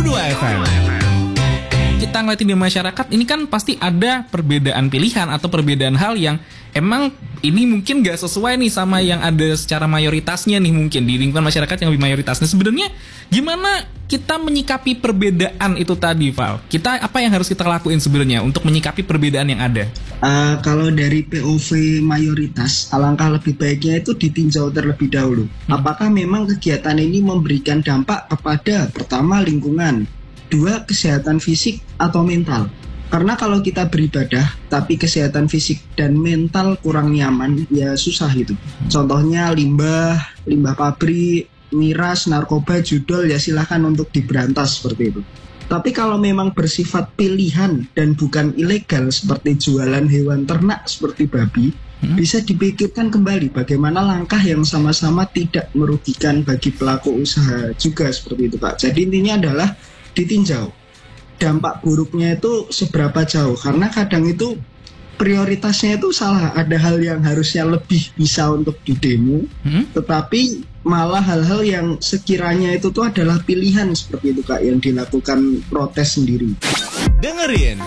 102 FM. Kita ngeliatin di masyarakat ini kan pasti ada perbedaan pilihan atau perbedaan hal yang emang ini mungkin gak sesuai nih sama yang ada secara mayoritasnya nih, mungkin di lingkungan masyarakat yang lebih mayoritasnya. Sebenarnya gimana kita menyikapi perbedaan itu tadi, Val? Apa yang harus kita lakuin sebenarnya untuk menyikapi perbedaan yang ada? Kalau dari POV mayoritas, alangkah lebih baiknya itu ditinjau terlebih dahulu. Apakah memang kegiatan ini memberikan dampak kepada pertama lingkungan, dua kesehatan fisik atau mental. Karena kalau kita beribadah tapi kesehatan fisik dan mental kurang nyaman, ya susah gitu. Contohnya limbah pabrik, miras, narkoba, judol, ya silahkan untuk diberantas seperti itu. Tapi kalau memang bersifat pilihan dan bukan ilegal seperti jualan hewan ternak seperti babi, bisa dipikirkan kembali bagaimana langkah yang sama-sama tidak merugikan bagi pelaku usaha juga seperti itu, Pak. Jadi intinya adalah ditinjau dampak buruknya itu seberapa jauh, karena kadang itu prioritasnya itu salah. Ada hal yang harusnya lebih bisa untuk didemo, tetapi malah hal-hal yang sekiranya itu tuh adalah pilihan seperti itu, Kak, yang dilakukan protes sendiri. Dengerin